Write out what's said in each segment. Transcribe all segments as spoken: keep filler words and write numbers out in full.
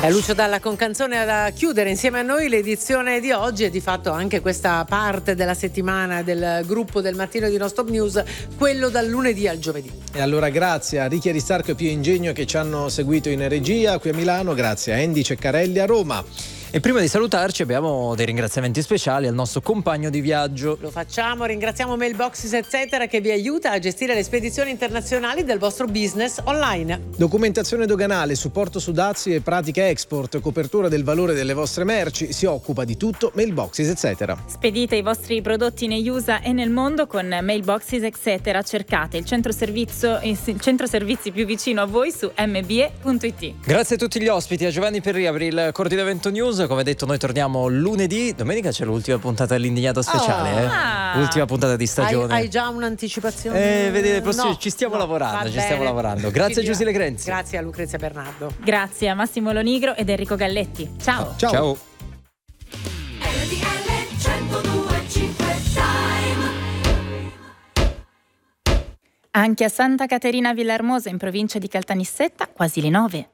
È Lucio Dalla con Canzone da chiudere insieme a noi l'edizione di oggi e di fatto anche questa parte della settimana del gruppo del mattino di Non Stop News, quello dal lunedì al giovedì. E allora grazie a Ricky Aristarco e Pio Ingegno che ci hanno seguito in regia qui a Milano, grazie a Andy Ceccarelli a Roma. E prima di salutarci abbiamo dei ringraziamenti speciali al nostro compagno di viaggio. Lo facciamo, ringraziamo Mailboxes eccetera che vi aiuta a gestire le spedizioni internazionali del vostro business online. Documentazione doganale, supporto su dazi e pratiche export, copertura del valore delle vostre merci, si occupa di tutto Mailboxes eccetera. Spedite i vostri prodotti negli U S A e nel mondo con Mailboxes eccetera. Cercate il centro, servizio, il centro servizi più vicino a voi su m b e punto i t. Grazie a tutti gli ospiti, a Giovanni Perria per il coordinamento news. Come detto, noi torniamo lunedì. Domenica c'è l'ultima puntata dell'Indignato Speciale. Ah. eh? Ultima puntata di stagione. Hai, hai già un'anticipazione? Eh, vedete, prossimo, no, ci stiamo no, lavorando, ci bene. stiamo lavorando. Grazie a Giusile Grenzi. Grazie a Lucrezia Bernardo. Grazie a Massimo Lonigro ed Enrico Galletti. Ciao. Ciao. Ciao. Anche a Santa Caterina Villahermosa in provincia di Caltanissetta, quasi le nove.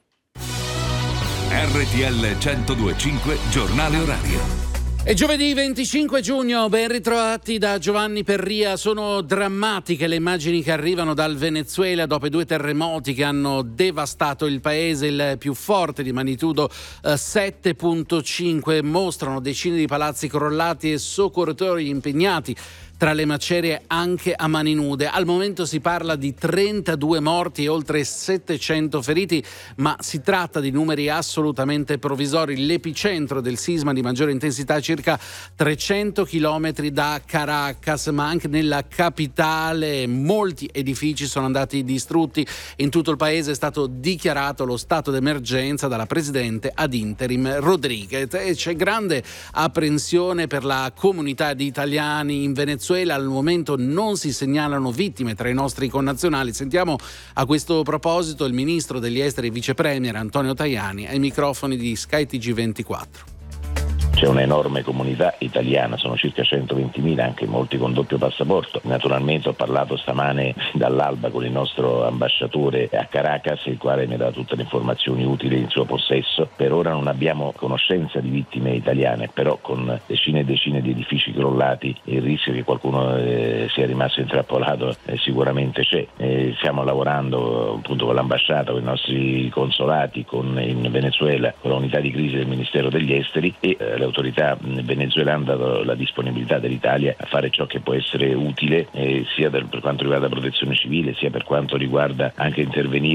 R T L centodue e cinque giornale orario. È giovedì venticinque giugno, ben ritrovati da Giovanni Perria. Sono drammatiche le immagini che arrivano dal Venezuela dopo i due terremoti che hanno devastato il paese. Il più forte di magnitudo eh, sette virgola cinque mostrano decine di palazzi crollati e soccorritori impegnati tra le macerie anche a mani nude. Al momento si parla di trentadue morti e oltre settecento feriti, ma si tratta di numeri assolutamente provvisori. L'epicentro del sisma di maggiore intensità è circa trecento chilometri da Caracas, ma anche nella capitale molti edifici sono andati distrutti. In tutto il paese è stato dichiarato lo stato d'emergenza dalla presidente ad interim Rodriguez e c'è grande apprensione per la comunità di italiani in Venezuela. Al momento non si segnalano vittime tra i nostri connazionali. Sentiamo a questo proposito il ministro degli esteri e vice premier Antonio Tajani ai microfoni di Sky T G ventiquattro. C'è un'enorme comunità italiana, sono circa centoventimila, anche molti con doppio passaporto. Naturalmente ho parlato stamane dall'alba con il nostro ambasciatore a Caracas, il quale mi ha dato tutte le informazioni utili in suo possesso. Per ora non abbiamo conoscenza di vittime italiane, però con decine e decine di edifici crollati il rischio che qualcuno eh, sia rimasto intrappolato eh, sicuramente c'è. Eh, stiamo lavorando appunto con l'ambasciata, con i nostri consolati, con in Venezuela, con l'unità di crisi del Ministero degli Esteri e eh, le autorità venezuelane hanno dato la disponibilità dell'Italia a fare ciò che può essere utile eh, sia per quanto riguarda protezione civile sia per quanto riguarda anche intervenire